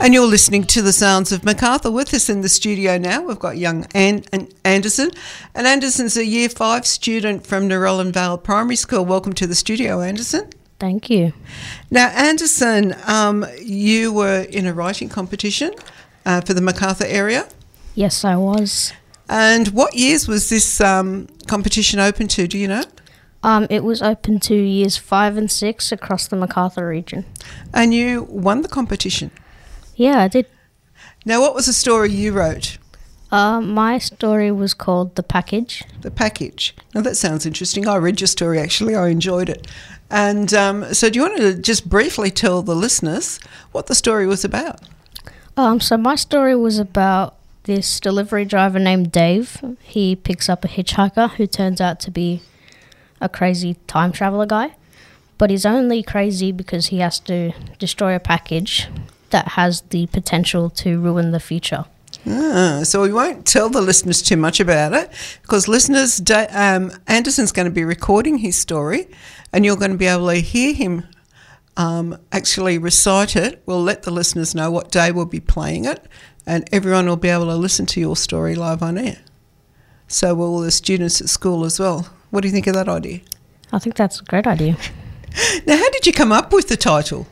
And you're listening to the sounds of Macarthur. With us in the studio now, we've got young Anderson. And Anderson's a Year 5 student from Narellan Vale Primary School. Welcome to the studio, Anderson. Thank you. Now, Anderson, you were in a writing competition for the Macarthur area. Yes, I was. And what years was this competition open to, do you know? It was open to years 5 and 6 across the Macarthur region. And you won the competition? Yeah, I did. Now, what was the story you wrote? My story was called The Package. The Package. Now, that sounds interesting. I read your story, actually. I enjoyed it. And so do you want to just briefly tell the listeners what the story was about? So my story was about this delivery driver named Dave. He picks up a hitchhiker who turns out to be a crazy time traveller guy. But he's only crazy because he has to destroy a package that has the potential to ruin the future. So we won't tell the listeners too much about it because listeners, Anderson's going to be recording his story and you're going to be able to hear him actually recite it. We'll let the listeners know what day we'll be playing it and everyone will be able to listen to your story live on air. So will the students at school as well. What do you think of that idea? I think that's a great idea. Now, how did you come up with the title?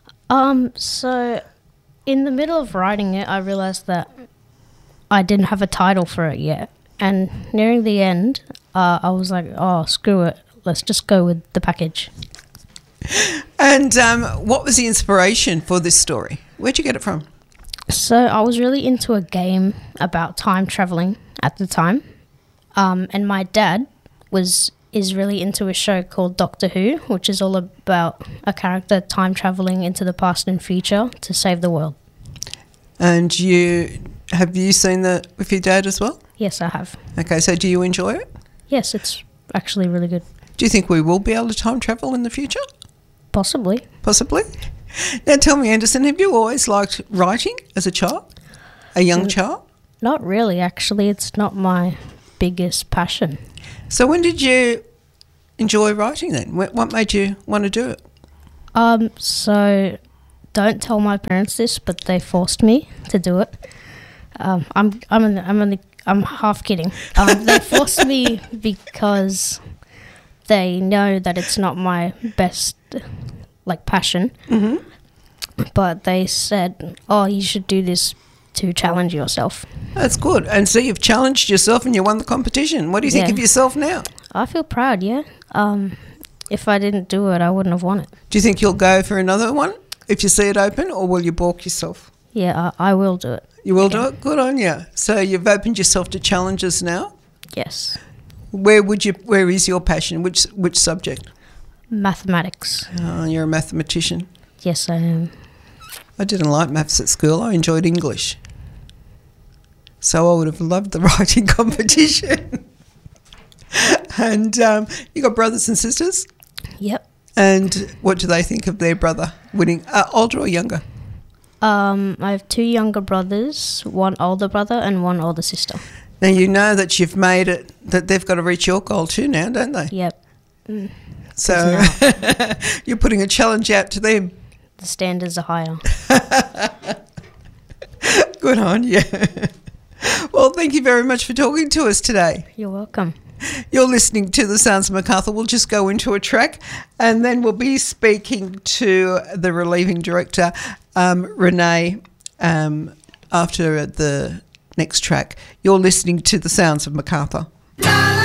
So in the middle of writing it, I realised that I didn't have a title for it yet. And nearing the end, I was like, oh, screw it. Let's just go with The Package. And what was the inspiration for this story? Where'd you get it from? So I was really into a game about time travelling at the time. And my dad is really into a show called Doctor Who, which is all about a character time travelling into the past and future to save the world. And have you seen that with your dad as well? Yes, I have. Okay, so do you enjoy it? Yes, it's actually really good. Do you think we will be able to time travel in the future? Possibly. Possibly. Now tell me, Anderson, have you always liked writing as a child? A young child? Not really, actually. It's not my biggest passion. So when did you enjoy writing then? What made you want to do it? So don't tell my parents this, but they forced me to do it. I'm half kidding. They forced me because they know that it's not my best passion. Mm-hmm. But they said, "Oh, you should do this to challenge yourself." That's good. And so you've challenged yourself and you won the competition. What do you think of yourself now? I feel proud, yeah. If I didn't do it, I wouldn't have won it. Do you think you'll go for another one if you see it open, or will you balk yourself? Yeah, I will do it. You will do it? Good on you. So you've opened yourself to challenges now? Yes. Where is your passion? Which subject? Mathematics. Oh, you're a mathematician. Yes, I am. I didn't like maths at school. I enjoyed English. So I would have loved the writing competition. And you got brothers and sisters? Yep. And what do they think of their brother winning? Older or younger? I have 2 younger brothers, 1 older brother and 1 older sister. Now you know that you've made it, that they've got to reach your goal too now, don't they? Yep. So you're putting a challenge out to them. The standards are higher. Good on you. Well, thank you very much for talking to us today. You're welcome. You're listening to The Sounds of Macarthur. We'll just go into a track and then we'll be speaking to the relieving director, Renee, after the next track. You're listening to The Sounds of Macarthur.